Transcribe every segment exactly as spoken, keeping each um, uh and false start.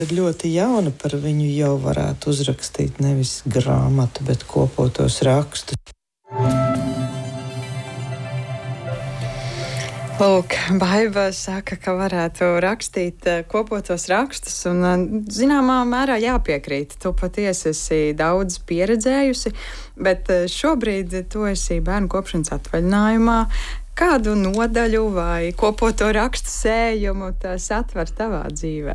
Ir ļoti jauna, par viņu jau varētu uzrakstīt nevis grāmatu, bet kopotos rakstus. Lūk, Baiba saka, ka varētu rakstīt kopotos rakstus, un zināmā mērā jāpiekrīt. Tu patiesi esi daudz pieredzējusi, bet šobrīd tu esi bērnu kopšanas atvaļinājumā. Kādu nodaļu vai kopoto rakstu sējumu tas atver tavā dzīvē?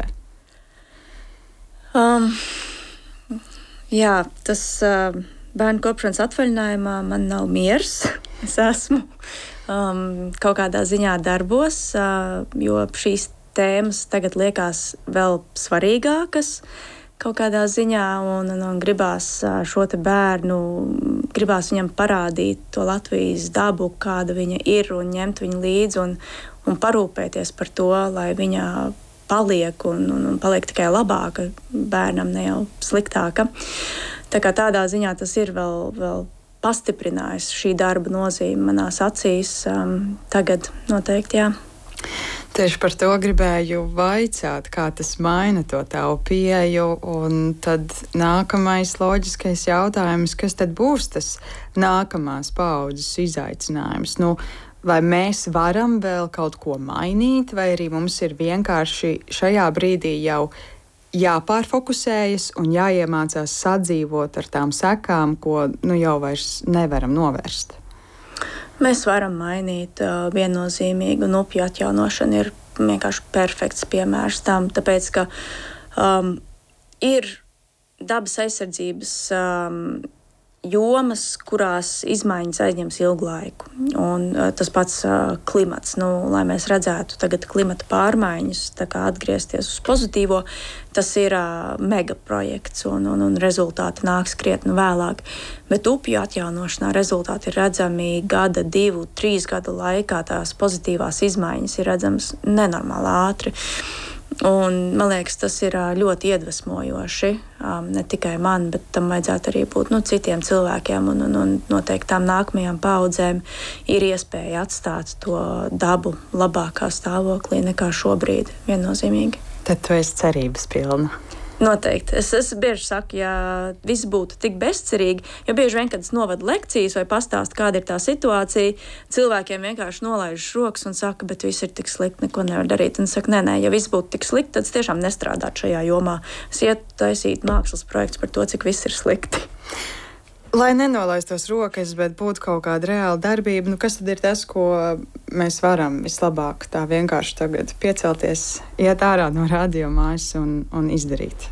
Um, jā, tas uh, bērnu kopšanas atvaļinājumā man nav miers. Es esmu um, kaut kādā ziņā darbos, uh, jo šīs tēmas tagad liekas vēl svarīgākas kaut kādā ziņā, un, un, un gribās uh, šo te bērnu, gribās viņam parādīt to Latvijas dabu, kāda viņa ir, un ņemt viņu līdzi un, un parūpēties par to, lai viņa paliek un, un, un paliek tikai labāka bērnam, ne jau sliktāka. Tā kā tādā ziņā tas ir vēl, vēl pastiprinājis šī darba nozīme manās acīs. Um, tagad noteikti, jā. Tieši par to gribēju vaicāt, kā tas maina to tavu pieeju, un tad nākamais loģiskais jautājums, kas tad būs tas nākamās paaudzes izaicinājums? Nu, vai mēs varam vēl kaut ko mainīt, vai arī mums ir vienkārši šajā brīdī jau jāpārfokusējas un jāiemācās sadzīvot ar tām sekām, ko nu jau vairs nevaram novērst? Mēs varam mainīt uh, viennozīmīgi, un upju atjaunošana ir vienkārši perfekts piemērs tam, tāpēc, ka um, ir dabas aizsardzības um, jomas, kurās izmaiņas aizņems ilgu laiku. Un, uh, tas pats uh, klimats, nu, lai mēs redzētu tagad klimata pārmaiņas, tā kā atgriezties uz pozitīvo, tas ir uh, megaprojekts, un, un, un rezultāti nāks krietni vēlāk. Bet upju atjaunošanā rezultāti ir redzami gada, divu, trīs gadu laikā. Tās pozitīvās izmaiņas ir redzamas nenormāli ātri. Un, man liekas, tas ir ļoti iedvesmojoši. Um, ne tikai man, bet tam vajadzētu arī būt nu, citiem cilvēkiem. Un, un, un noteikti tām nākamajām paudzēm ir iespēja atstāt to dabu labākā stāvoklī nekā šobrīd, viennozīmīgi. Tad tu esi cerības pilna. Noteikti. Es, es bieži saku, ja viss būtu tik bezcerīgi, jo bieži vien, kad es novadu lekcijas vai pastāstu, kāda ir tā situācija, cilvēkiem vienkārši nolaižas rokas un saka, bet viss ir tik slikti, neko nevar darīt. Un es saku, nē, nē, ja viss būtu tik slikti, tad es tiešām nestrādātu šajā jomā. Es ietu taisīt mākslas projekts par to, cik viss ir slikti. Lai nenolaistos rokas, bet būtu kaut kāda reāla darbība, nu kas tad ir tas, ko mēs varam vislabāk tā vienkārši tagad piecelties, iet ārā no radiomājas un, un izdarīt?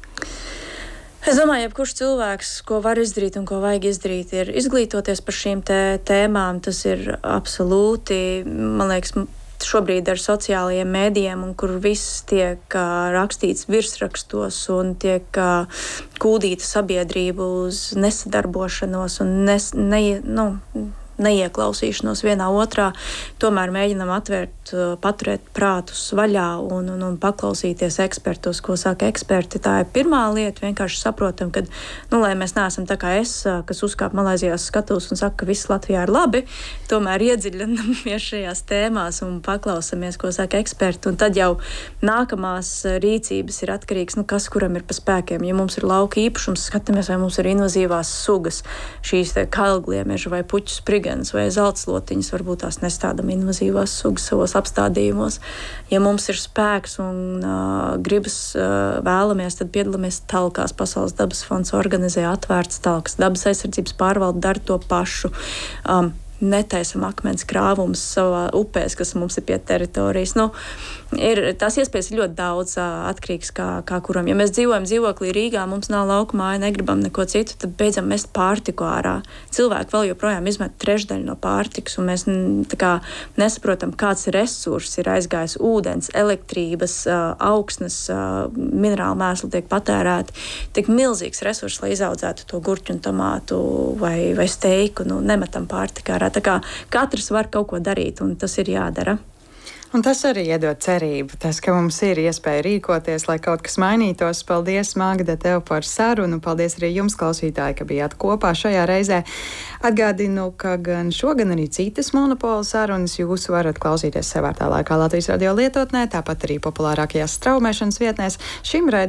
Es domāju, jebkurš cilvēks, ko var izdarīt un ko vajag izdarīt, ir izglītoties par šīm tē, tēmām. Tas ir absolūti, man liekas, šobrīd ar sociālajiem mēdījiem, un kur viss tiek uh, rakstīts virsrakstos un tiek uh, kūdīta sabiedrība uz nesadarbošanos un nes, ne, nu, neieklausīšanos vienā otrā, tomēr mēģinam atvērt, paturēt prātus vaļā un, un, un paklausīties ekspertos, ko saka eksperti. Tā ir pirmā lieta, vienkārši saprotam, ka, nu, lai mēs neesam tā kā es, kas uzkāp Malaizijās skatos un saka, ka viss Latvijā ir labi, tomēr iedziļinamies šajās tēmās un paklausamies, ko saka eksperti, un tad jau nākamās rīcības ir atkarīgs, nu, kas kuram ir pa spēkiem. Ja mums ir lauka īpašums, skatāmies, vai mums ir invazīvās sugas, šīs te kalgliemeži vai puķu sprigas, vai zeltslotiņas, varbūt tās nestādam invazīvās sugas savos apstādījumos. Ja mums ir spēks un uh, gribas uh, vēlamies, tad piedalāmies talkās. Pasaules dabas fonds organizē atvērts talkas. Dabas aizsardzības pārvalde dara to pašu. Um, netaisam akmens krāvumus savā upēs, kas mums ir pie teritorijas. Nu, ir, tās iespējas ir ļoti daudz atkarīgs kā, kā kuram. Ja mēs dzīvojam dzīvoklī Rīgā, mums nav lauku māja, negribam neko citu, tad beidzam mest pārtiku ārā. Cilvēki vēl joprojām izmet trešdaļu no pārtikas, un mēs tā kā nesaprotam, kāds resurss ir aizgājis ūdens, elektrības, augsnes, minerālu mēslu tiek patērēti. Tik milzīgs resurss, lai izaudzētu to gurķu un tomātu vai, vai steiku, nu, nemetam pārtikā ārā. Tā kā katrs var kaut ko darīt, un tas ir jādara. Un tas arī iedod cerību, tas, ka mums ir iespēja rīkoties, lai kaut kas mainītos. Paldies, Magda, tev par sarunu. Paldies arī jums, klausītāji, ka bijāt kopā šajā reizē. Atgādinu, ka gan šo, gan arī citas monopola sarunas jūs varat klausīties sevērtā laikā Latvijas radio lietotnē, tāpat arī populārākajās straumēšanas vietnēs. Šim